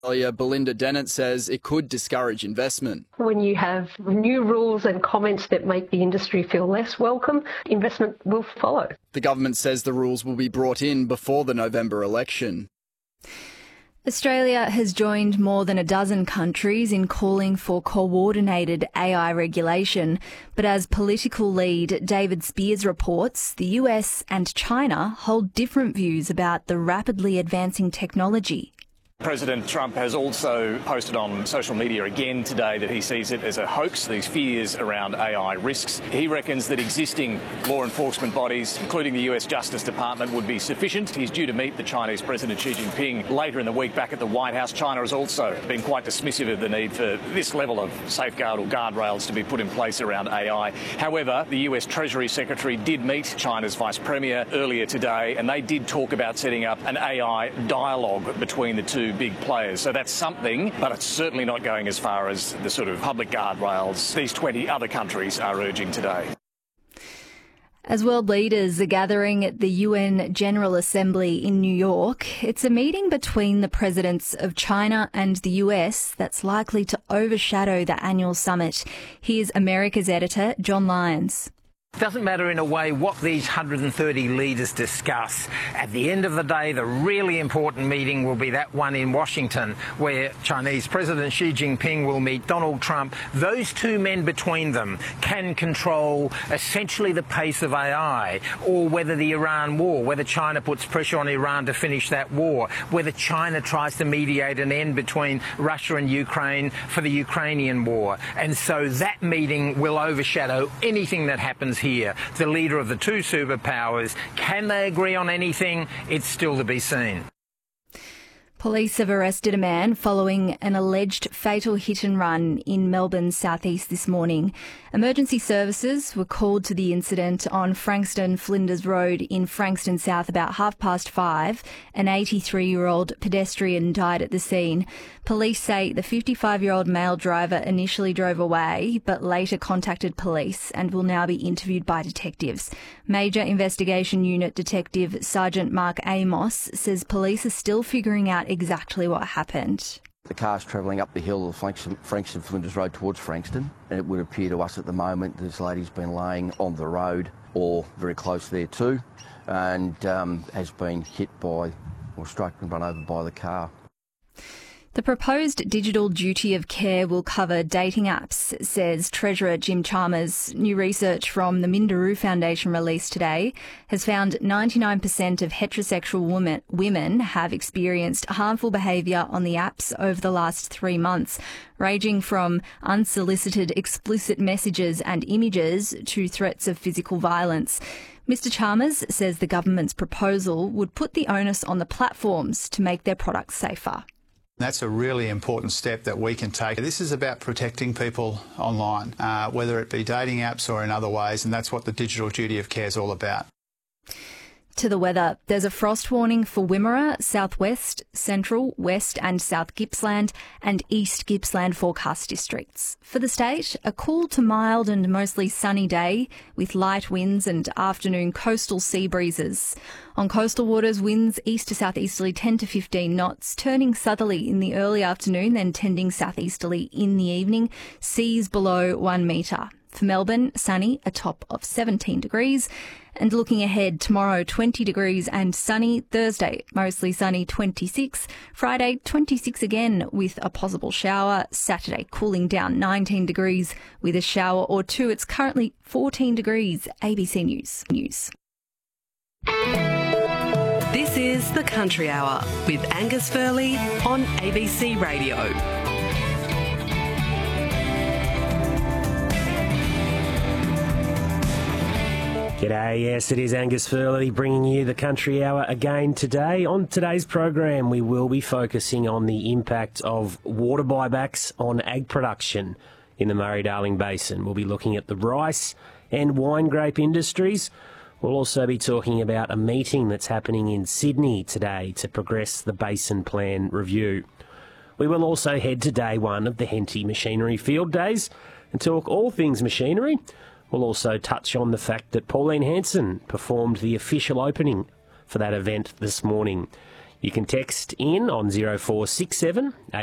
Australia, Belinda Dennett says it could discourage investment. When you have new rules and comments that make the industry feel less welcome, investment will follow. The government says the rules will be brought in before the November election. Australia has joined more than a dozen countries in calling for coordinated AI regulation. But as political lead David Spears reports, the US and China hold different views about the rapidly advancing technology. President Trump has also posted on social media again today that he sees it as a hoax, these fears around AI risks. He reckons that existing law enforcement bodies, including the US Justice Department, would be sufficient. He's due to meet the Chinese President Xi Jinping later in the week back at the White House. China has also been quite dismissive of the need for this level of safeguard or guardrails to be put in place around AI. However, the US Treasury Secretary did meet China's Vice Premier earlier today, and they did talk about setting up an AI dialogue between the two big players. So that's something, but it's certainly not going as far as the sort of public guardrails these 20 other countries are urging today. As world leaders are gathering at the UN General Assembly in New York, it's a meeting between the presidents of China and the US that's likely to overshadow the annual summit. Here's America's editor, John Lyons. It doesn't matter in a way what these 130 leaders discuss. At the end of the day, the really important meeting will be that one in Washington where Chinese President Xi Jinping will meet Donald Trump. Those two men between them can control essentially the pace of AI, or whether the Iran war, whether China puts pressure on Iran to finish that war, whether China tries to mediate an end between Russia and Ukraine for the Ukrainian war. And so that meeting will overshadow anything that happens here. The leader of the two superpowers, can they agree on anything? It's still to be seen. Police have arrested a man following an alleged fatal hit and run in Melbourne's southeast this morning. Emergency services were called to the incident on Frankston Flinders Road in Frankston South about 5:30. An 83-year-old pedestrian died at the scene. Police say the 55-year-old male driver initially drove away but later contacted police and will now be interviewed by detectives. Major Investigation Unit Detective Sergeant Mark Amos says police are still figuring out exactly what happened. The car's travelling up the hill of Frankston Flinders Road towards Frankston, and it would appear to us at the moment this lady's been laying on the road or very close there too, and has been hit by or struck and run over by the car. The proposed digital duty of care will cover dating apps, says Treasurer Jim Chalmers. New research from the Minderoo Foundation released today has found 99% of heterosexual women have experienced harmful behaviour on the apps over the last 3 months, ranging from unsolicited explicit messages and images to threats of physical violence. Mr Chalmers says the government's proposal would put the onus on the platforms to make their products safer. That's a really important step that we can take. This is about protecting people online, whether it be dating apps or in other ways, and that's what the digital duty of care is all about. To the weather, there's a frost warning for Wimmera, southwest, central, west and south Gippsland and east Gippsland forecast districts. For the state, a cool to mild and mostly sunny day with light winds and afternoon coastal sea breezes. On coastal waters, winds east to southeasterly 10 to 15 knots, turning southerly in the early afternoon, then tending southeasterly in the evening, seas below 1 metre. For Melbourne, sunny, a top of 17 degrees. And looking ahead, tomorrow 20 degrees and sunny. Thursday, mostly sunny, 26. Friday, 26 again with a possible shower. Saturday, cooling down 19 degrees with a shower or two. It's currently 14 degrees. ABC News. This is The Country Hour with Angus Furley on ABC Radio. G'day, yes, it is Angus Furley bringing you the Country Hour again today. On today's program, we will be focusing on the impact of water buybacks on ag production in the Murray-Darling Basin. We'll be looking at the rice and wine grape industries. We'll also be talking about a meeting that's happening in Sydney today to progress the Basin Plan review. We will also head to day one of the Henty Machinery Field Days and talk all things machinery. We'll also touch on the fact that Pauline Hanson performed the official opening for that event this morning. You can text in on 0467